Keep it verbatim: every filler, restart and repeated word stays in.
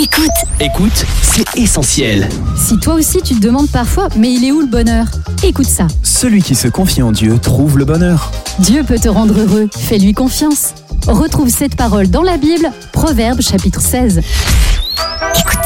Écoute. Écoute, c'est essentiel. Si toi aussi tu te demandes parfois, mais il est où le bonheur? Écoute ça. Celui qui se confie en Dieu trouve le bonheur. Dieu peut te rendre heureux, fais-lui confiance. Retrouve cette parole dans la Bible, Proverbes chapitre seize. Écoute.